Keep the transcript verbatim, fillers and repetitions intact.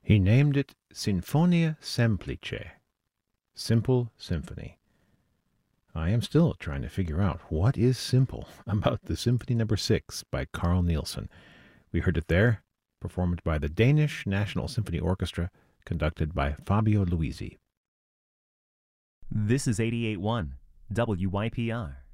He named it Sinfonia Semplice, Simple Symphony. I am still trying to figure out what is simple about the Symphony Number six by Carl Nielsen. We heard it there, performed by the Danish National Symphony Orchestra, conducted by Fabio Luisi. This is eighty-eight point one W Y P R.